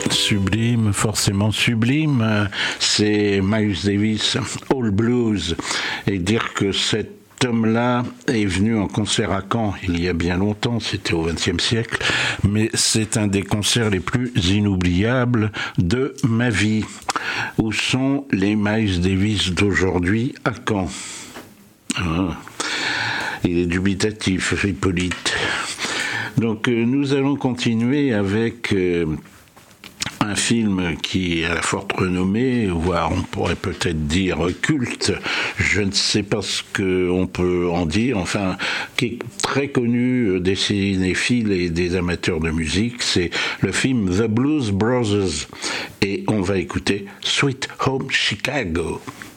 Sublime, forcément sublime, c'est Miles Davis, All Blues, et dire que cet homme-là est venu en concert à Caen il y a bien longtemps, c'était au XXe siècle, mais c'est un des concerts les plus inoubliables de ma vie. Où sont les Miles Davis d'aujourd'hui à Caen? Il est dubitatif, Hippolyte. Donc nous allons continuer avec un film qui a la forte renommée, voire on pourrait peut-être dire culte, je ne sais pas ce qu'on peut en dire, enfin, qui est très connu des cinéphiles et des amateurs de musique, c'est le film The Blues Brothers. Et on va écouter Sweet Home Chicago.